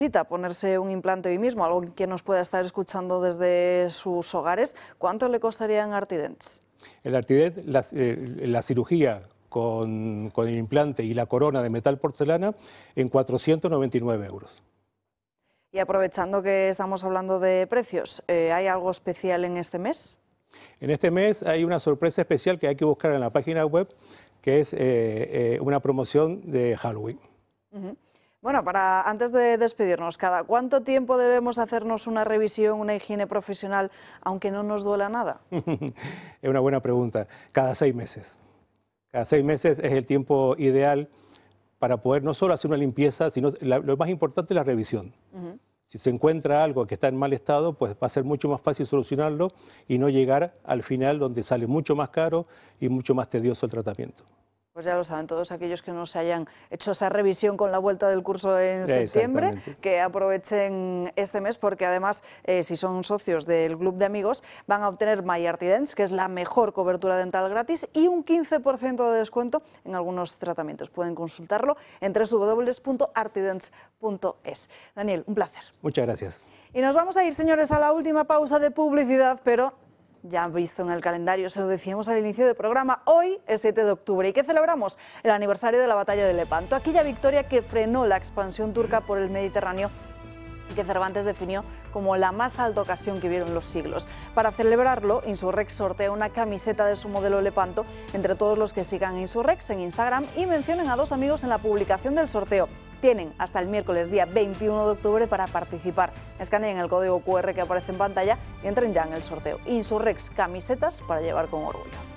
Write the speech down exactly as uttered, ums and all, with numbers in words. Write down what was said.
necesita ponerse un implante hoy mismo, algo que nos pueda estar escuchando desde sus hogares, ¿cuánto le costaría en Artidents? El Artident, la, eh, la cirugía con, con el implante y la corona de metal porcelana en cuatrocientos noventa y nueve euros. Y aprovechando que estamos hablando de precios, eh, ¿hay algo especial en este mes? En este mes hay una sorpresa especial que hay que buscar en la página web, que es eh, eh, una promoción de Halloween. Uh-huh. Bueno, para antes de despedirnos, ¿cada cuánto tiempo debemos hacernos una revisión, una higiene profesional, aunque no nos duela nada? Es una buena pregunta. Cada seis meses. Cada seis meses es el tiempo ideal para poder no solo hacer una limpieza, sino la, lo más importante es la revisión. Uh-huh. Si se encuentra algo que está en mal estado, pues va a ser mucho más fácil solucionarlo y no llegar al final donde sale mucho más caro y mucho más tedioso el tratamiento. Pues ya lo saben todos aquellos que no se hayan hecho esa revisión con la vuelta del curso en septiembre, que aprovechen este mes porque además eh, si son socios del club de amigos van a obtener My Artidents, que es la mejor cobertura dental gratis y un quince por ciento de descuento en algunos tratamientos. Pueden consultarlo en doble u doble u doble u punto artidents punto es. Daniel, un placer. Muchas gracias. Y nos vamos a ir, señores, a la última pausa de publicidad, pero ya han visto en el calendario, se lo decíamos al inicio del programa, hoy es siete de octubre. ¿Y qué celebramos? El aniversario de la batalla de Lepanto, aquella victoria que frenó la expansión turca por el Mediterráneo y que Cervantes definió como la más alta ocasión que vieron los siglos. Para celebrarlo, Insurrex sortea una camiseta de su modelo Lepanto entre todos los que sigan Insurrex en Instagram y mencionen a dos amigos en la publicación del sorteo. Tienen hasta el miércoles día veintiuno de octubre para participar. Escaneen el código cu erre que aparece en pantalla y entren ya en el sorteo. Insurrex, camisetas para llevar con orgullo.